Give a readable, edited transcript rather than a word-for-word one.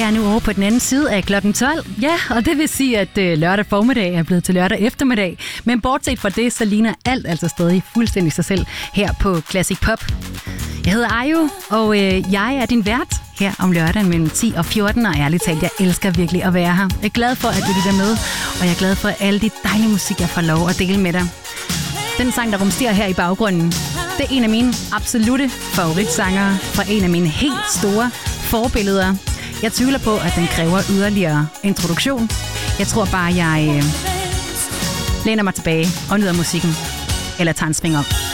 er nu over på den anden side af klokken 12. Ja, og det vil sige, at lørdag formiddag er blevet til lørdag eftermiddag. Men bortset fra det, så ligner alt altså stadig fuldstændig sig selv her på Classic Pop. Jeg hedder Ayo, og jeg er din vært her om lørdagen mellem 10 og 14. Og ærligt talt, jeg elsker virkelig at være her. Jeg er glad for, at du lytter med, og jeg er glad for alle de dejlige musik, jeg får lov at dele med dig. Den sang, der rumsterer her i baggrunden, det er en af mine absolutte favoritsangere fra en af mine helt store forbilleder. Jeg tvivler på, at den kræver yderligere introduktion. Jeg tror bare, jeg læner mig tilbage og nyder musikken. Eller tager en sving op.